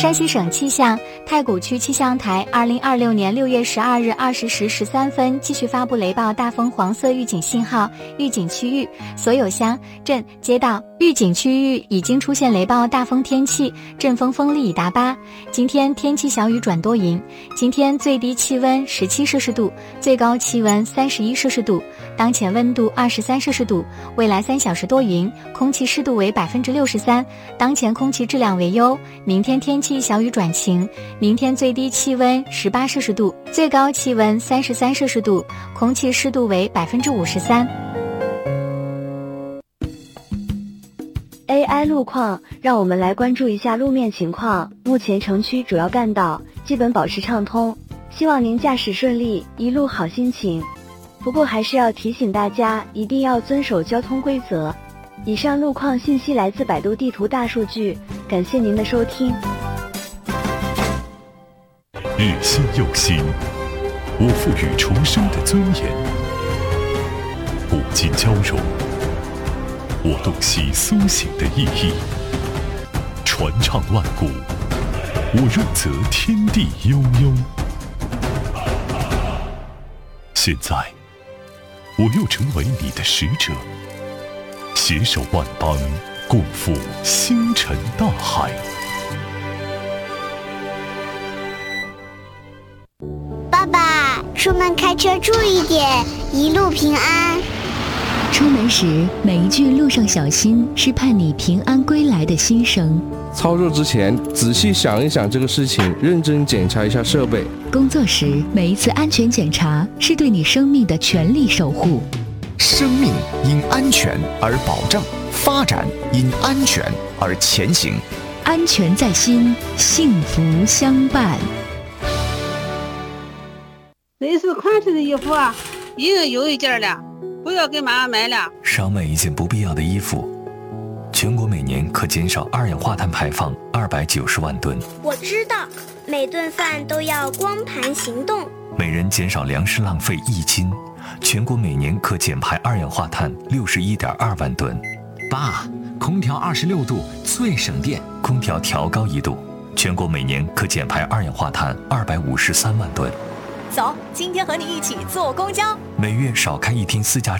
山西省气象太谷区气象台2026年6月12日20时13分继续发布雷暴大风黄色预警信号，预警区域所有乡镇街道预警区域已经出现雷暴大风天气，阵风风力已达8。今天天气小雨转多云，今天最低气温17摄氏度，最高气温31摄氏度，当前温度23摄氏度，未来3小时多云，空气湿度为63%，当前空气质量为优。明天天气小雨转晴，明天最低气温18摄氏度，最高气温33摄氏度，空气湿度为53%。 AI 路况，让我们来关注一下路面情况。目前城区主要干道基本保持畅通，希望您驾驶顺利，一路好心情。不过还是要提醒大家，一定要遵守交通规则。以上路况信息来自百度地图大数据，感谢您的收听。 日新又新，我赋予重生的尊严；古今交融，我洞悉苏醒的意义。传唱万古，我润泽天地悠悠。现在，我又成为你的使者，携手万邦，共赴星辰大海。 爸爸，出门开车注意点，一路平安。 出门时每一句路上小心是盼你平安归来的心声。 操作之前仔细想一想这个事情，认真检查一下设备。 工作时每一次安全检查是对你生命的全力守护。 生命因安全而保障，发展因安全而前行。 安全在心，幸福相伴。 类似款式的衣服啊，已经有一件了，不要给妈妈买了。 少买一件不必要的衣服。全国每年可减少二氧化碳排放290万吨。 我知道，每顿饭都要光盘行动。 每人减少粮食浪费1斤，全国每年可减排二氧化碳61.2万吨。 爸，空调26度最省电， 空调调高1度，全国每年可减排二氧化碳253万吨。 走，今天和你一起坐公交， 每月少开1天私家车。